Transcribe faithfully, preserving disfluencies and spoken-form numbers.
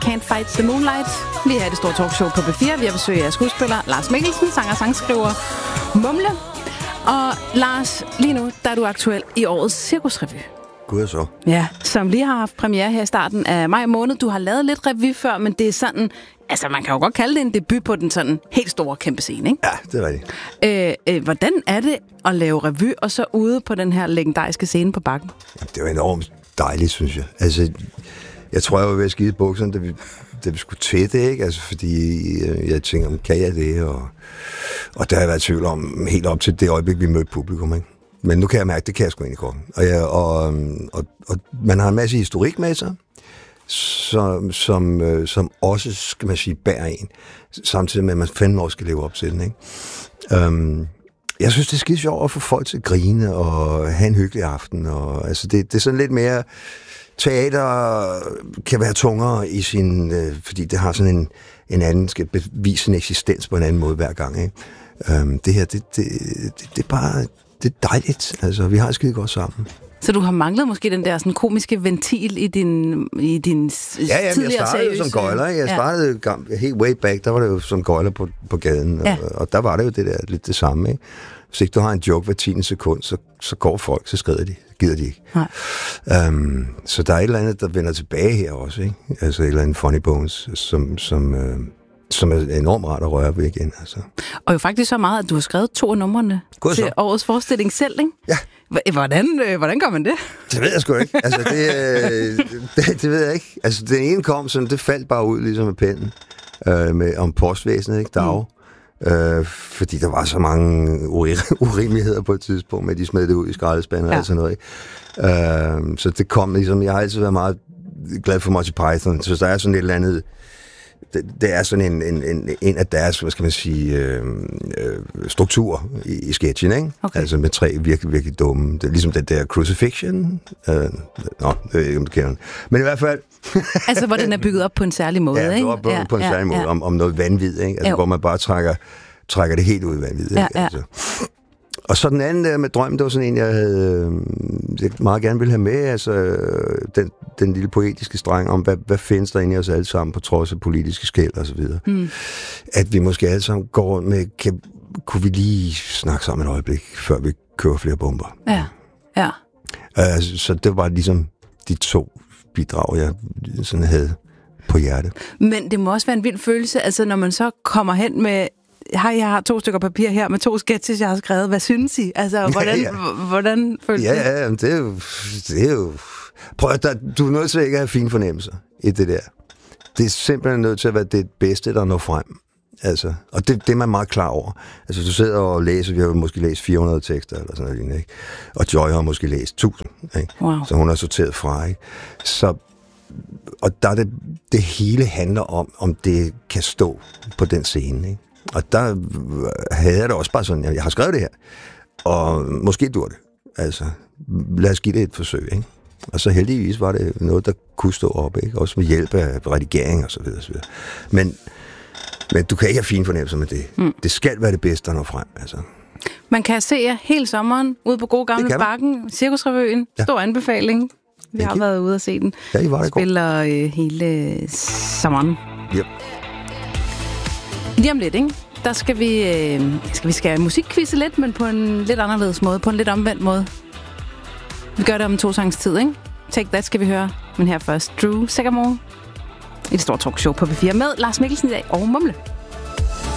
Can't Fight the Moonlight. Vi er her i det store talkshow på B fire. Vi har besøg af skuespiller Lars Mikkelsen, sanger og sangskriver Mumle. Og Lars, lige nu der er du aktuel i årets Cirkusrevy. Gud så. Ja, som lige har haft premiere her i starten af maj måned. Du har lavet lidt revy før, men det er sådan... Altså, man kan jo godt kalde det en debut på den sådan helt store, kæmpe scene, ikke? Ja, det er rigtigt. Øh, øh, hvordan er det at lave revy, og så ude på den her legendariske scene på Bakken? Det var enormt dejligt, synes jeg. Altså, jeg tror, jeg var ved at skide i bukserne, da vi, da vi skulle til det, ikke? Altså, fordi øh, jeg tænker, kan jeg det? Og, og der har jeg været i tvivl om helt op til det øjeblik, vi mødte publikum, ikke? Men nu kan jeg mærke, det kan jeg sgu ind i kroppen. Og, jeg, og, og, og man har en masse historik med sig, som, som, øh, som også, skal man sige, bærer en, samtidig med, at man fandme også skal leve op til den, ikke? Um, jeg synes, det er skide sjovt at få folk til at grine og have en hyggelig aften. Og, altså, det, det er sådan lidt mere... Teater kan være tungere i sin... Øh, fordi det har sådan en, en anden... skal bevise sin eksistens på en anden måde hver gang, ikke? Um, det her, det, det, det, det er bare... Det er dejligt. Altså, vi har et skide godt sammen. Så du har manglet måske den der sådan komiske ventil i din, i din ja, ja, tidligere jeg startede jo som gøjler. Jeg startede ja. helt way back, der var det jo som gøjler på, på gaden. Ja. Og, og der var det jo det der lidt det samme, ikke? Hvis ikke du har en joke hver tiende sekund, så, så går folk, så skrider de. Gider de ikke. Um, så der er et eller andet, der vender tilbage her også, ikke? Altså et eller andet funny bones, som... som øh, som er enormt rart at røre ved igen. Altså. Og jo faktisk så meget, at du har skrevet to af numrene God til så. Årets forestilling selv, ikke? Ja. Hvordan, øh, hvordan gør man det? Det ved jeg sgu ikke. Altså, det, øh, det, det ved jeg ikke. Altså, den ene kom, sådan, det faldt bare ud ligesom med pennen, øh, med, om postvæsenet, ikke? Dag. Mm. Øh, fordi der var så mange urimeligheder på et tidspunkt, med at de smed det ud i skraldespanden ja. og sådan noget, ikke? Øh, så det kom ligesom, jeg har altid været meget glad for Monty Python, så der er sådan et eller andet. Det, det er sådan en, en, en, en af deres, hvad skal man sige, øh, øh, struktur i, i sketchen, ikke? Okay. Altså med tre virkelig, virkelig dumme. Det er ligesom det der crucifixion. Øh, nå, det er ikke, om du kender den. Men i hvert fald... altså, hvor den er bygget op på en særlig måde, ja, ikke? Ja, på, på en ja, særlig måde, ja. om, om noget vanvid, ikke? Altså, hvor man bare trækker, trækker det helt ud i vanvid, ikke? Ja, ja. Altså. Og så den anden der med drømmen, det var sådan en, jeg havde jeg meget gerne ville have med, altså den, den lille poetiske streng om, hvad, hvad findes der inde i os alle sammen, på trods af politiske skel og så videre. Mm. At vi måske alle sammen går rundt med, kan, kunne vi lige snakke sammen et øjeblik, før vi kører flere bomber. Ja, ja. Uh, så det var ligesom de to bidrag, jeg sådan havde på hjertet. Men det må også være en vild følelse, altså når man så kommer hen med Hej, jeg har to stykker papir her med to sketches, jeg har skrevet. Hvad synes I? Altså, hvordan, ja, ja. hvordan føles ja, det? Ja, det er jo... Det er jo prøv at, der, du er nødt til ikke at have fine fornemmelser i det der. Det er simpelthen nødt til at være det bedste, der når frem. Altså, og det, det er man meget klar over. Altså, du sidder og læser, vi har jo måske læst fire hundrede tekster, eller sådan noget, ikke? Og Joy har måske læst tusind, ikke? Wow. Så hun har sorteret fra, ikke? Så... Og der er det, det hele handler om, om det kan stå på den scene, ikke? Og der havde jeg det også bare sådan, jeg har skrevet det her, og måske dur det. Altså, lad os give det et forsøg, ikke? Og så heldigvis var det noget, der kunne stå op, ikke? Også med hjælp af redigering og så videre, og så videre. Men, men du kan ikke have fine fornemmelser med det. Mm. Det skal være det bedste, der når frem, altså. Man kan se jer hele sommeren ude på gode gamle Bakken, Cirkusrevyen, ja. Stor anbefaling. Vi har været ude og se den. Ja, I var der spiller øh, hele sommeren. Yep. Lige om lidt, ikke? Der skal vi, øh, skal vi skære musikquizze lidt, men på en lidt anderledes måde, på en lidt omvendt måde. Vi gør det om to sangs tid, ikke? Take That skal vi høre, men her først Drew Sigamore i det store talkshow på B fire med Lars Mikkelsen i dag og Mumle.